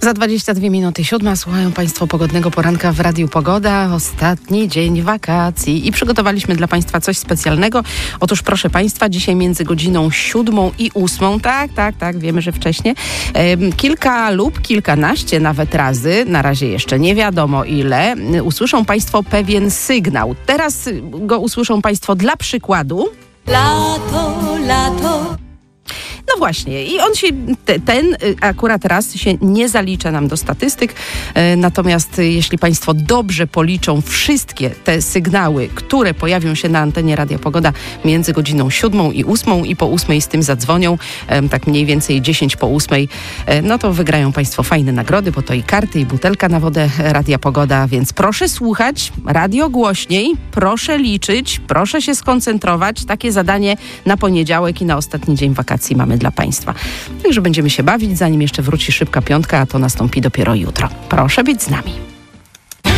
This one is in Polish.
Za 22 minuty 7 słuchają Państwo pogodnego poranka w Radiu Pogoda. Ostatni dzień wakacji i przygotowaliśmy dla Państwa coś specjalnego. Otóż proszę Państwa, dzisiaj między godziną 7 i 8, tak, wiemy, że wcześnie, kilka lub kilkanaście nawet razy, na razie jeszcze nie wiadomo ile, usłyszą Państwo pewien sygnał. Teraz go usłyszą Państwo dla przykładu. Lato, lato. No właśnie, i on się, ten akurat raz się nie zalicza nam do statystyk, natomiast jeśli Państwo dobrze policzą wszystkie te sygnały, które pojawią się na antenie Radia Pogoda między godziną 7 i 8 i po 8 z tym zadzwonią, tak mniej więcej 10 po 8, no to wygrają Państwo fajne nagrody, bo to i karty, i butelka na wodę Radia Pogoda, więc proszę słuchać, radio głośniej, proszę liczyć, proszę się skoncentrować. Takie zadanie na poniedziałek i na ostatni dzień wakacji mamy dla Państwa. Także będziemy się bawić, zanim jeszcze wróci szybka piątka, a to nastąpi dopiero jutro. Proszę być z nami.